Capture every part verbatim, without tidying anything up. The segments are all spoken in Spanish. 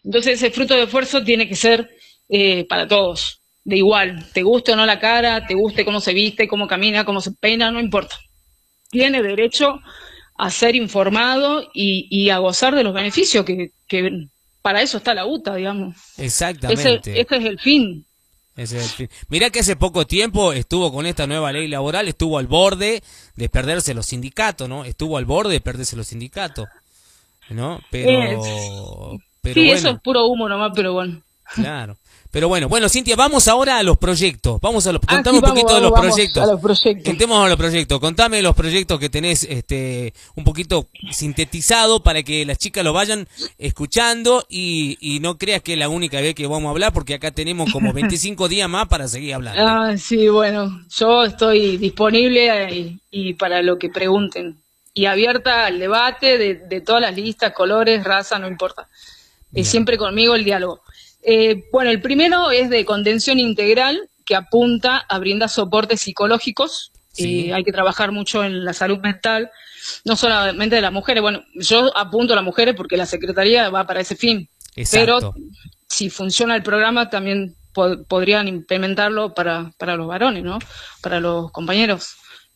Entonces ese fruto de esfuerzo tiene que ser eh, para todos, de igual. Te guste o no la cara, te guste cómo se viste, cómo camina, cómo se peina, no importa. Tiene derecho a ser informado y, y a gozar de los beneficios que, que para eso está la UTA, digamos. Ese, Exactamente. ese es el fin. Ese es el fin. Mirá que hace poco tiempo estuvo con esta nueva ley laboral, estuvo al borde de perderse los sindicatos, ¿no? Estuvo al borde de perderse los sindicatos, ¿no? Eh, Pero, pero sí, eso es bueno, puro humo nomás, pero bueno. claro. Pero bueno, bueno, Cintia, vamos ahora a los proyectos. Vamos a los, Ah, contame sí, un vamos, poquito de vamos, los vamos a proyectos. los proyectos. Entremos a los proyectos. Contame los proyectos que tenés, este, un poquito sintetizado para que las chicas lo vayan escuchando y, y no creas que es la única vez que vamos a hablar, porque acá tenemos como veinticinco días más para seguir hablando. Ah, sí, bueno, yo estoy disponible eh, y para lo que pregunten. Y abierta al debate de, de todas las listas, colores, raza, no importa. Eh, Bien. siempre conmigo el diálogo. Eh, bueno, el primero es de contención integral, que apunta a brindar soportes psicológicos. Sí, Eh, hay que trabajar mucho en la salud mental, no solamente de las mujeres. Bueno, yo apunto a las mujeres porque la Secretaría va para ese fin, pero exacto. si funciona el programa también po podrían implementarlo para, para los varones, ¿no? Para los compañeros.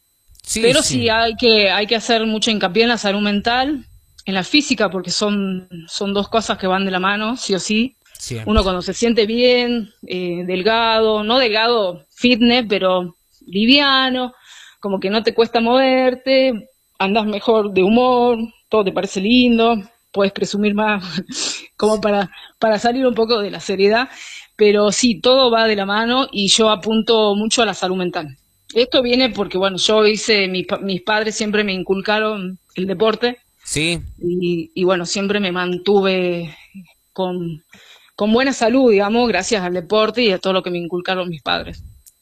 Sí, Pero sí sí, hay que, hay que hacer mucho hincapié en la salud mental, en la física, porque son, son dos cosas que van de la mano, sí o sí. Uno siempre. cuando se siente bien, eh, delgado, no delgado fitness, pero liviano, como que no te cuesta moverte, andas mejor de humor, todo te parece lindo, puedes presumir más, como para, para salir un poco de la seriedad. Pero sí, todo va de la mano y yo apunto mucho a la salud mental. Esto viene porque, bueno, yo hice, mi, mis padres siempre me inculcaron el deporte Sí, y, y bueno, siempre me mantuve con, con buena salud, digamos, gracias al deporte y a todo lo que me inculcaron mis padres.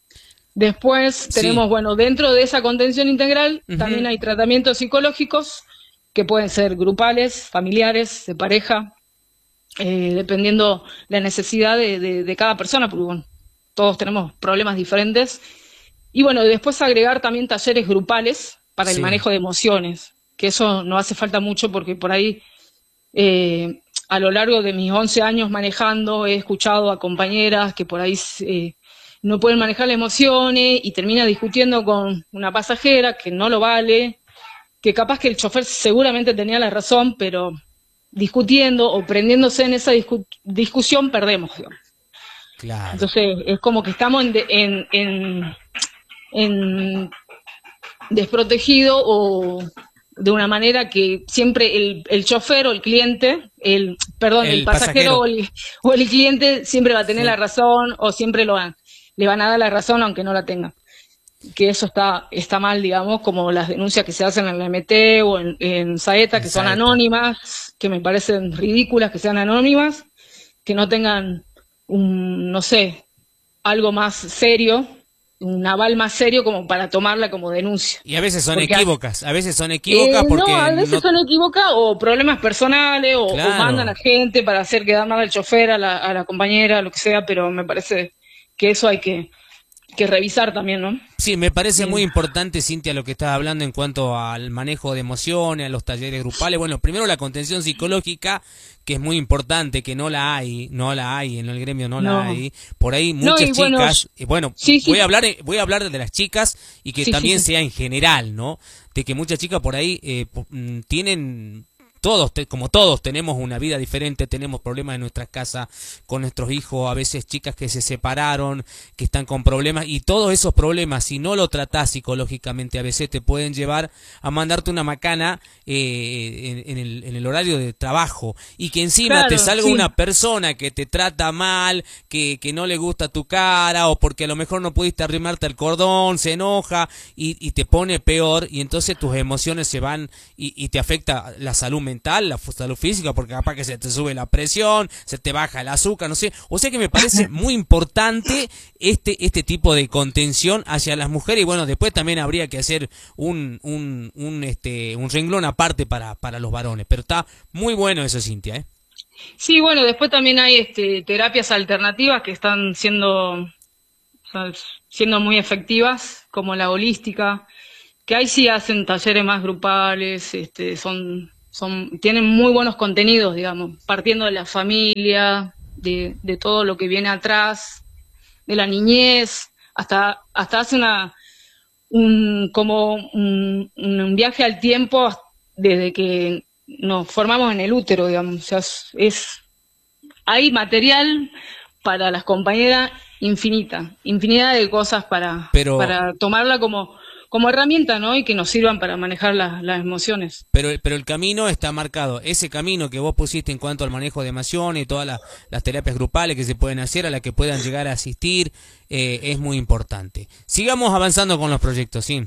Después sí. tenemos, bueno, dentro de esa contención integral también Ujú. hay tratamientos psicológicos que pueden ser grupales, familiares, de pareja, eh, dependiendo la necesidad de, de, de cada persona, porque bueno, todos tenemos problemas diferentes. Y bueno, después agregar también talleres grupales para el Sí, manejo de emociones, que eso no hace falta mucho porque por ahí eh, a lo largo de mis once años manejando he escuchado a compañeras que por ahí eh, no pueden manejar las emociones y termina discutiendo con una pasajera que no lo vale, que capaz que el chofer seguramente tenía la razón, pero discutiendo o prendiéndose en esa discu discusión perdemos, digamos. claro. Entonces es como que estamos en, de, en, en, en desprotegido o de una manera que siempre el, el chofer o el cliente, el perdón, el El pasajero o pasajero. el, o el cliente siempre va a tener la Sí. razón o siempre lo van, le van a dar la razón aunque no la tenga. Que eso está, está mal, digamos, como las denuncias que se hacen en la M T o en, en Saeta, En que son Saeta. anónimas, que me parecen ridículas que sean anónimas, que no tengan un, no sé, algo más serio, un aval más serio como para tomarla como denuncia. Y a veces son Porque equívocas, a veces son eh, equívocas no, porque a veces no... son equivocados o problemas personales o, o mandan a Claro. gente para hacer quedar mal al chofer, a la, a la compañera, lo que sea, pero me parece que eso hay que, que revisar también, ¿no? Sí, me parece Eh, muy importante, Cintia, lo que estás hablando en cuanto al manejo de emociones, a los talleres grupales. Bueno, primero la contención psicológica, que es muy importante, que no la hay, no la hay, en el gremio no la no, hay. Por ahí no, muchas y bueno, chicas, y bueno, sí, voy a sí, hablar, voy a hablar de las chicas y que sí, sí, también sí. sea en general, ¿no? De que muchas chicas por ahí eh, po- mm, tienen todos, te- como todos, tenemos una vida diferente, tenemos problemas en nuestra casa con nuestros hijos, a veces chicas que se separaron, que están con problemas, y todos esos problemas, si no lo tratás psicológicamente, a veces te pueden llevar a mandarte una macana eh, en, en el, en el horario de trabajo, y que encima te Claro, salga sí, una persona que te trata mal, que, que no le gusta tu cara, o porque a lo mejor no pudiste arrimarte el cordón, se enoja, y, y te pone peor, y entonces tus emociones se van, y, y te afecta la salud mental, la salud física, porque capaz que se te sube la presión, se te baja el azúcar, no sé. O sea que me parece muy importante este este tipo de contención hacia las mujeres, y bueno, después también habría que hacer un un, un este un renglón aparte para para los varones, pero está muy bueno eso, Cintia, ¿eh? sí, bueno, después también hay este, terapias alternativas que están siendo, ¿sabes? Siendo muy efectivas, como la holística, que ahí sí hacen talleres más grupales, este, son son, tienen muy buenos contenidos, digamos, partiendo de la familia, de, de todo lo que viene atrás, de la niñez, hasta, hasta hace una, un, como un, un viaje al tiempo desde que nos formamos en el útero, digamos. O sea, es, es hay material para las compañeras infinita, infinidad de cosas para, Pero, para tomarla como, como herramienta, ¿no? Y que nos sirvan para manejar las, las emociones. pero, pero el camino está marcado. Ese camino que vos pusiste en cuanto al manejo de emociones y todas las, las terapias grupales que se pueden hacer, a las que puedan llegar a asistir, eh, es muy importante. Sigamos avanzando con los proyectos, ¿sí?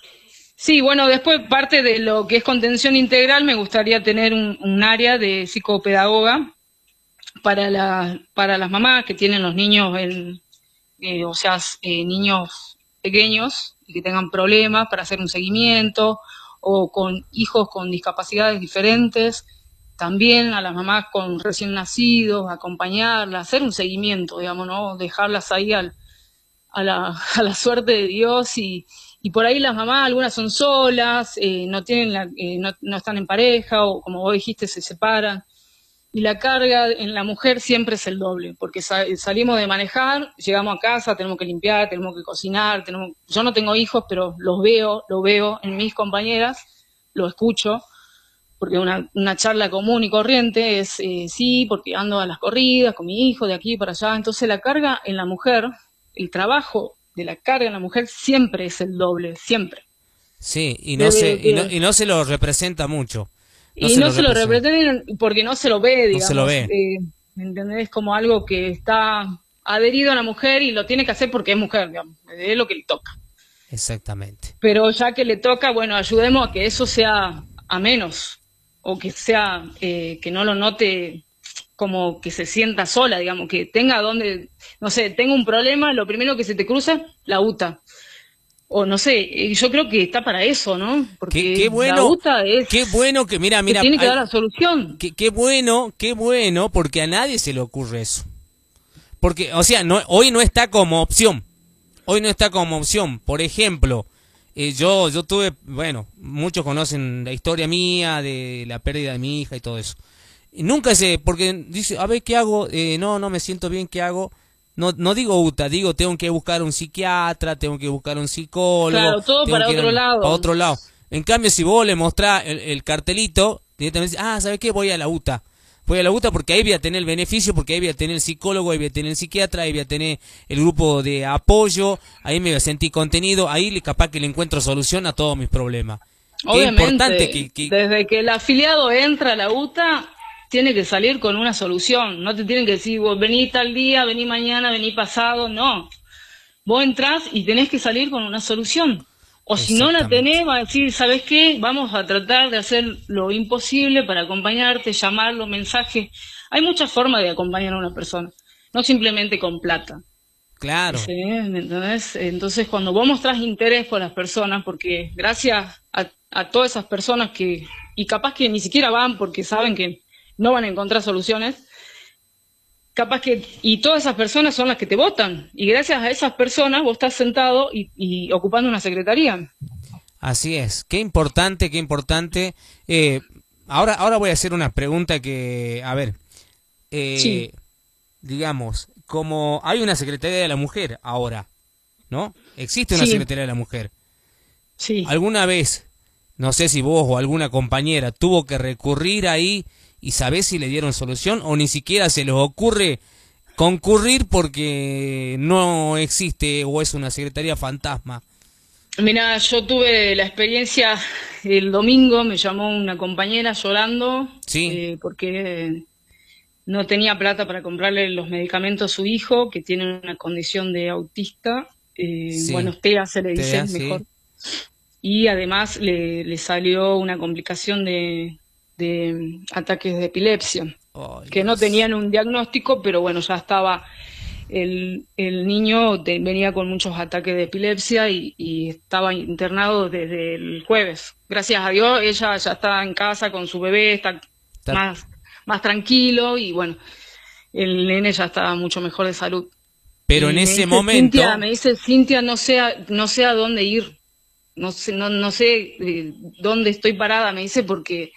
Sí, bueno, después parte de lo que es contención integral, me gustaría tener un, un área de psicopedagoga para, la, para las mamás que tienen los niños, en, eh, o sea, eh, niños pequeños y que tengan problemas para hacer un seguimiento, o con hijos con discapacidades diferentes, también a las mamás con recién nacidos, acompañarlas, hacer un seguimiento, digamos, ¿no? Dejarlas ahí al, a, la, a la suerte de Dios y, y por ahí las mamás, algunas son solas, eh, no tienen la, eh, no, no están en pareja o como vos dijiste se separan. Y la carga en la mujer siempre es el doble, porque sa salimos de manejar, llegamos a casa, tenemos que limpiar, tenemos que cocinar, tenemos... yo no tengo hijos, pero los veo, lo veo en mis compañeras, lo escucho, porque una, una charla común y corriente es, eh, sí, porque ando a las corridas con mi hijo de aquí para allá, entonces la carga en la mujer, el trabajo de la carga en la mujer siempre es el doble, siempre. Sí, y no, se, y no, y no se lo representa mucho. No Y se no lo se lo representa. representan porque no se lo ve, digamos. No se lo ve. Eh, ¿me entendés? Como algo que está adherido a la mujer y lo tiene que hacer porque es mujer, digamos. Es lo que le toca. Exactamente. Pero ya que le toca, bueno, ayudemos a que eso sea a menos. O que sea, eh, que no lo note como que se sienta sola, digamos. Que tenga donde, no sé, tenga un problema, lo primero que se te cruza, la UTA. O no sé, yo creo que está para eso, ¿no? Qué, Porque qué la bueno, UTA es qué bueno que, mira, que mira, tiene que hay- dar la solución. qué, qué bueno, qué bueno, porque a nadie se le ocurre eso. Porque, o sea, no, hoy no está como opción. Hoy no está como opción. Por ejemplo, eh, yo, yo tuve, bueno, muchos conocen la historia mía de la pérdida de mi hija y todo eso. Y nunca sé, porque dice, a ver, ¿qué hago? Eh, no, no me siento bien, ¿qué hago? No, no digo UTA, digo tengo que buscar un psiquiatra, tengo que buscar un psicólogo, Claro, todo tengo para que ir otro a- lado. para otro lado. En cambio, si vos le mostrás el, el cartelito, directamente dice, ah, ¿sabes qué? Voy a la UTA. Voy a la UTA porque ahí voy a tener el beneficio, porque ahí voy a tener el psicólogo, ahí voy a tener el psiquiatra, ahí voy a tener el grupo de apoyo, ahí me voy a sentir contenido, ahí le- capaz que le encuentro solución a todos mis problemas. Qué Obviamente, importante que, que, desde que el afiliado entra a la UTA, tiene que salir con una solución. No te tienen que decir, vos vení tal día, vení mañana, vení pasado. No. Vos entrás y tenés que salir con una solución. O si no la Exactamente. tenés, va a decir, ¿sabés qué? Vamos a tratar de hacer lo imposible para acompañarte, llamarlo, mensaje. Hay muchas formas de acompañar a una persona, no simplemente con plata. Claro. ¿Sí? ¿Me entendés? Entonces, cuando vos mostrás interés por las personas, porque gracias a, a todas esas personas que, y capaz que ni siquiera van porque saben que no van a encontrar soluciones, capaz que, y todas esas personas son las que te votan, y gracias a esas personas vos estás sentado y, y ocupando una secretaría. Así es, qué importante, qué importante. Eh, ahora, ahora voy a hacer una pregunta que, a ver, Sí, eh, digamos, como hay una Secretaría de la Mujer ahora, ¿no? Existe una sí, Secretaría de la Mujer. sí. ¿Alguna vez, no sé si vos o alguna compañera tuvo que recurrir ahí y sabés si le dieron solución o ni siquiera se les ocurre concurrir porque no existe o es una secretaría fantasma? Mira, yo tuve la experiencia el domingo, me llamó una compañera llorando Sí, eh, porque no tenía plata para comprarle los medicamentos a su hijo, que tiene una condición de autista, eh, sí, bueno, TEA se le te dice da, mejor, sí. y además le, le salió una complicación de, de mm, ataques de epilepsia, Ay, que no Dios. tenían un diagnóstico, pero bueno, ya estaba, el, el niño te- venía con muchos ataques de epilepsia y, y estaba internado desde el jueves. Gracias a Dios, ella ya está en casa con su bebé, está Está- más, más tranquilo y bueno, el nene ya estaba mucho mejor de salud. Pero en Y me ese dice, Cintia, momento, me dice, Cintia, no sé, a- no sé a dónde ir, no sé, no, no sé eh, dónde estoy parada, me dice, porque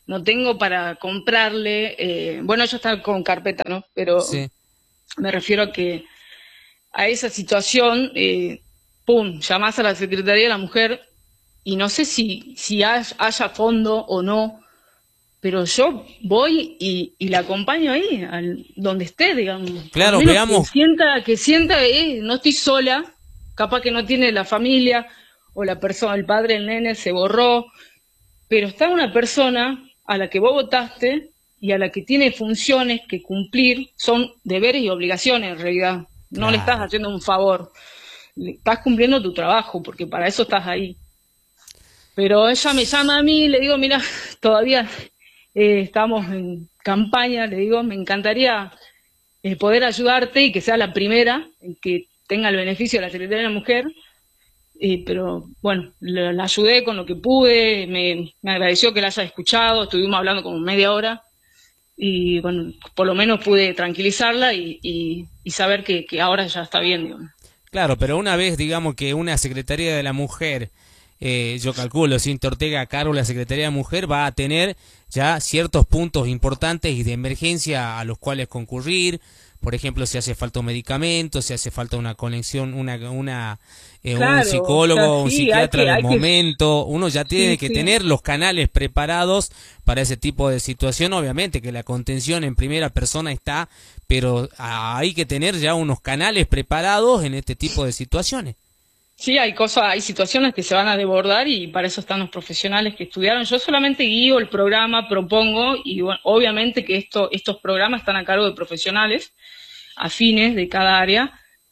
no tengo para comprarle, eh, bueno, ella está con carpeta, ¿no? Pero Sí. me refiero a que a esa situación, eh, pum, llamás a la Secretaría de la Mujer y no sé si, si hay- haya fondo o no, pero yo voy y, y la acompaño ahí, al, donde esté, digamos. Por lo Claro, menos que veamos. sienta, que sienta que eh, no estoy sola, capaz que no tiene la familia o la persona, el padre, el nene se borró, pero está una persona a la que vos votaste y a la que tiene funciones que cumplir, son deberes y obligaciones en realidad. No le estás Claro. haciendo un favor, le estás cumpliendo tu trabajo, porque para eso estás ahí. Pero ella me llama a mí y le digo, mira, todavía eh, estamos en campaña, le digo, me encantaría eh, poder ayudarte y que sea la primera en que tenga el beneficio de la Secretaría de la Mujer, eh, pero bueno, la, la ayudé con lo que pude, me, me agradeció que la haya escuchado, estuvimos hablando como media hora y bueno, por lo menos pude tranquilizarla y, y, y saber que, que ahora ya está bien, digamos. Claro, pero una vez, digamos, que una Secretaría de la Mujer, eh, yo calculo, Cintia Ortega a cargo de la Secretaría de la Mujer, va a tener ya ciertos puntos importantes y de emergencia a los cuales concurrir. Por ejemplo, si hace falta un medicamento, si hace falta una conexión, una, una, eh, un Claro, o sea, psicólogo, un sí, hay psiquiatra que, del hay que, momento, uno ya tiene sí, que sí. tener los canales preparados para ese tipo de situación. Obviamente que la contención en primera persona está, pero hay que tener ya unos canales preparados en este tipo de situaciones. Sí, hay cosas, hay situaciones que se van a desbordar y para eso están los profesionales que estudiaron. Yo solamente guío el programa, propongo y bueno, obviamente que esto, estos programas están a cargo de profesionales afines de cada área.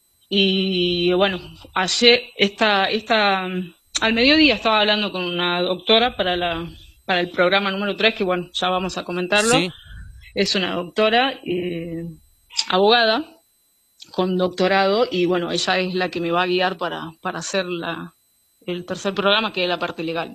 Y bueno, ayer, esta, esta, al mediodía estaba hablando con una doctora para la, para el programa número tres, que bueno, ya vamos a comentarlo. Sí, Es una doctora, eh, abogada, con doctorado, y bueno, ella es la que me va a guiar para, para hacer la, el tercer programa, que es la parte legal.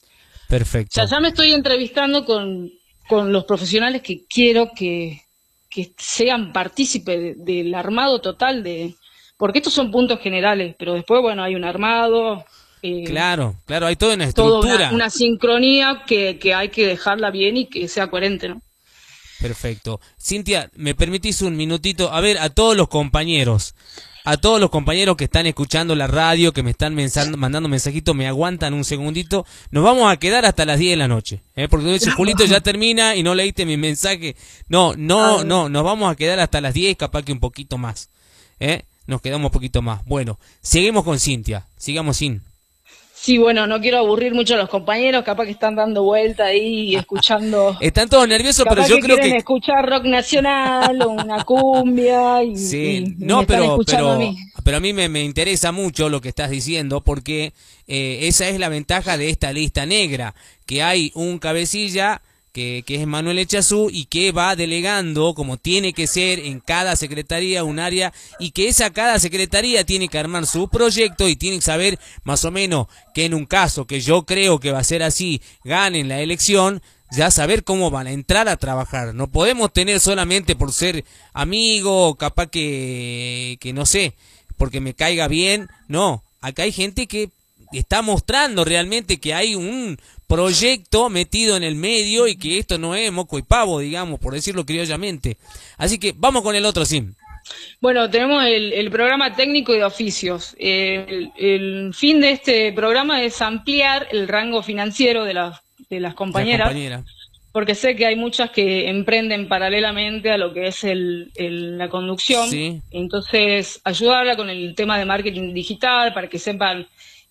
O sea, perfecto. ya me estoy entrevistando con, con los profesionales que quiero que, que sean partícipes de- del armado total de, porque estos son puntos generales, pero después, bueno, hay un armado, eh, Claro, claro, hay toda una toda una, estructura. una sincronía que, que hay que dejarla bien y que sea coherente, ¿no? Perfecto. Cintia, ¿me permitís un minutito? A ver, a todos los compañeros, a todos los compañeros que están escuchando la radio, que me están mensa- mandando mensajitos, me aguantan un segundito. Nos vamos a quedar hasta las diez de la noche, ¿eh? Porque tú dices, Julito, ya termina y no leíste mi mensaje. No, no, Ah, no, nos vamos a quedar hasta las diez, capaz que un poquito más, ¿eh? Nos quedamos un poquito más. Bueno, seguimos con Cintia, sigamos sin. sí, bueno, no quiero aburrir mucho a los compañeros, capaz que están dando vuelta ahí y escuchando, Están todos nerviosos, pero capaz yo que creo quieren que escuchar rock nacional o una cumbia y, sí, y- y me no, están pero, escuchando a pero, mí. pero a mí me, me interesa mucho lo que estás diciendo porque eh, esa es la ventaja de esta lista negra, que hay un cabecilla que, que es Manuel Echazú y que va delegando como tiene que ser en cada secretaría un área y que esa cada secretaría tiene que armar su proyecto y tiene que saber más o menos que en un caso que yo creo que va a ser así, ganen la elección, ya saber cómo van a entrar a trabajar. No podemos tener solamente por ser amigo, capaz que, que no sé, porque me caiga bien. No, acá hay gente que está mostrando realmente que hay un proyecto metido en el medio y que esto no es moco y pavo, digamos, por decirlo criollamente. Así que vamos con el otro sim. Bueno, tenemos el, el programa técnico y de oficios. El, el fin de este programa es ampliar el rango financiero de las, de las La compañeras, compañera. porque sé que hay muchas que emprenden paralelamente a lo que es el, el- la conducción. Sí. Entonces, ayudarla con el tema de marketing digital para que sepan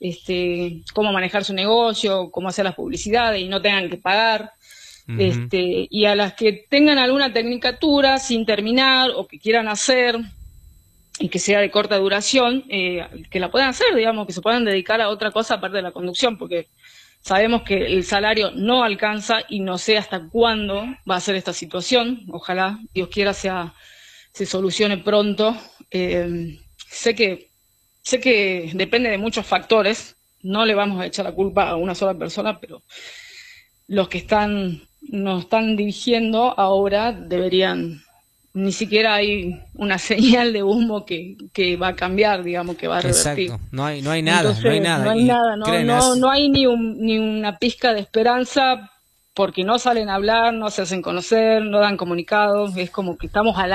este, cómo manejar su negocio, cómo hacer las publicidades y no tengan que pagar. Ujú. Este, y a las que tengan alguna tecnicatura sin terminar o que quieran hacer y que sea de corta duración, eh, que la puedan hacer, digamos, que se puedan dedicar a otra cosa aparte de la conducción, porque sabemos que el salario no alcanza y no sé hasta cuándo va a ser esta situación. Ojalá, Dios quiera, sea, se solucione pronto. Eh, sé que, sé que depende de muchos factores, no le vamos a echar la culpa a una sola persona, pero los que están, nos están dirigiendo ahora deberían, ni siquiera hay una señal de humo que, que va a cambiar, digamos, que va a revertir. Exacto. No hay, no hay nada, no hay Entonces, no nada. hay Y nada, no, creen, no, as- no hay ni un, ni una pizca de esperanza porque no salen a hablar, no se hacen conocer, no dan comunicados, es como que estamos al